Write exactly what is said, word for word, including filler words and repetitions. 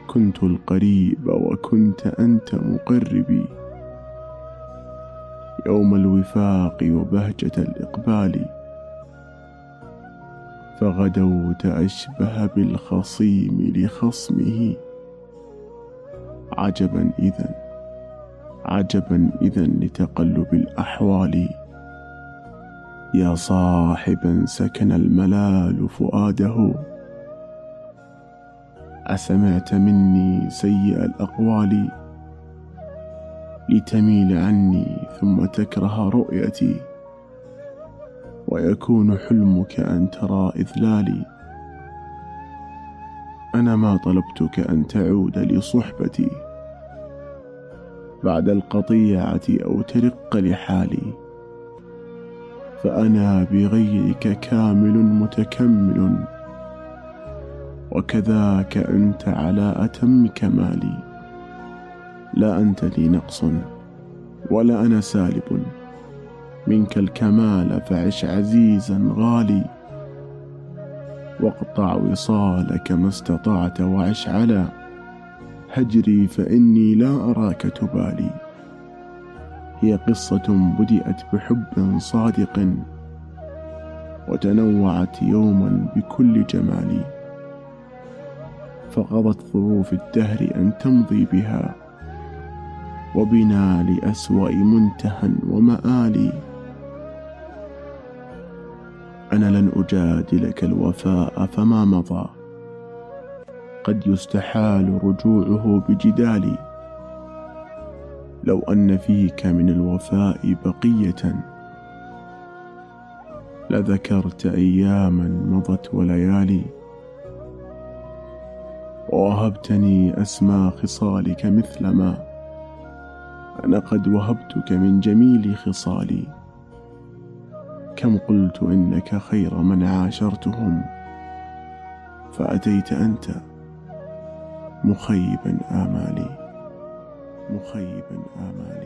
كنت القريب وكنت أنت مقربي، يوم الوفاق وبهجة الإقبال، فغدوت أشبه بالخصيم لخصمه. عجبا إذن عجبا إذن لتقلب الأحوال، يا صاحبا سكن الملال فؤاده، أسمعت مني سيء الأقوال، لتميل عني ثم تكره رؤيتي، ويكون حلمك أن ترى إذلالي. أنا ما طلبتك أن تعود لصحبتي بعد القطيعة أو ترق لحالي، فأنا بغيرك كامل متكمل، وكذاك أنت على أتم كمالي. لا أنت لي نقص ولا أنا سالب منك الكمال، فعش عزيزا غالي، واقطع وصالك ما استطعت، وعش على هجري فإني لا أراك تبالي. هي قصة بدأت بحب صادق، وتنوعت يوما بكل جمال، فقضت ظروف الدهر أن تمضي بها، وبنا لأسوأ منتهى ومآلي. أنا لن أجادلك الوفاء فما مضى، قد يستحال رجوعه بجدالي. لو أن فيك من الوفاء بقية، لذكرت أياما مضت وليالي، ووهبتني أسمى خصالك مثلما أنا قد وهبتك من جميل خصالي. كم قلت إنك خير من عاشرتهم، فأتيت أنت مخيبا آمالي مخيبا آمالي